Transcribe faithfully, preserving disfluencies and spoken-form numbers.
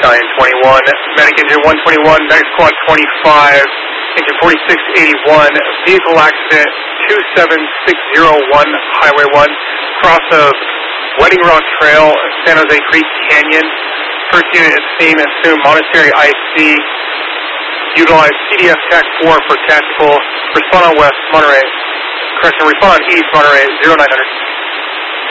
Battalion twenty-one, Medic Engine one twenty-one, Medic Squad twenty-five, Engine forty-six eighty-one, vehicle accident two seven six zero one, Highway one, cross of Wedding Rock Trail, San Jose Creek Canyon. First unit at scene, assume Monastery I C. Utilize C D F TAC four for tactical. Respond on west, Monterey. Correction, respond on east, Monterey, zero nine hundred.